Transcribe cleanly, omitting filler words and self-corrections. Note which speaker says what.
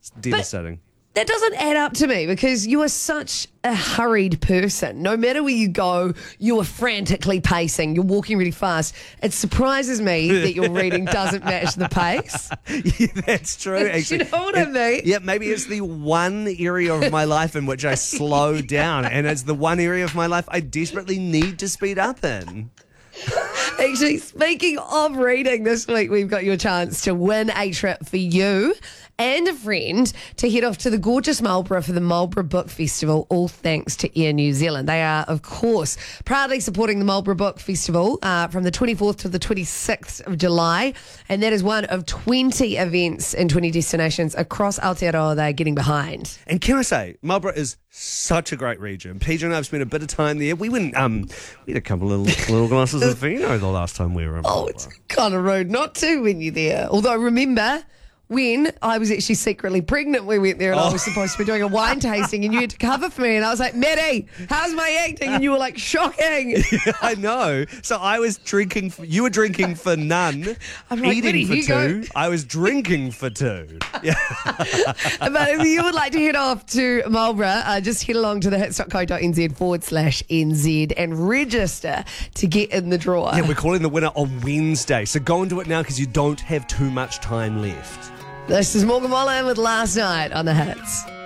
Speaker 1: It's devastating.
Speaker 2: That doesn't add up to me because you are such a hurried person. No matter where you go, you are frantically pacing. You're walking really fast. It surprises me that your reading doesn't match the pace.
Speaker 1: Yeah, that's true, actually.
Speaker 2: You know what I mean?
Speaker 1: Yeah, maybe it's the one area of my life in which I slow down, and it's the one area of my life I desperately need to speed up in.
Speaker 2: Actually, speaking of reading, this week we've got you a chance to win a trip for you and a friend to head off to the gorgeous Marlborough for the Marlborough Book Festival, all thanks to Air New Zealand. They are, of course, proudly supporting the Marlborough Book Festival from the 24th to the 26th of July, and that is one of 20 events in 20 destinations across Aotearoa they're getting behind.
Speaker 1: And can I say, Marlborough is such a great region. PJ and I have spent a bit of time there. We went, we had a couple of little glasses of vino the last time we were in Marlborough.
Speaker 2: Oh, it's kind of rude not to when you're there. Although, remember when I was actually secretly pregnant, we went there and I was supposed to be doing a wine tasting and you had to cover for me. And I was like, Maddie, how's my acting? And you were like, shocking.
Speaker 1: Yeah, I know. So I was drinking, you were drinking for none,
Speaker 2: I'm like,
Speaker 1: eating
Speaker 2: Maddie,
Speaker 1: for two. I was drinking for two. Yeah.
Speaker 2: But if you would like to head off to Marlborough, just head along to thehits.co.nz/NZ and register to get in the draw.
Speaker 1: Yeah, we're calling the winner on Wednesday. So go and do it now because you don't have too much time left.
Speaker 2: This is Morgan Wallen with Last Night on The Hits.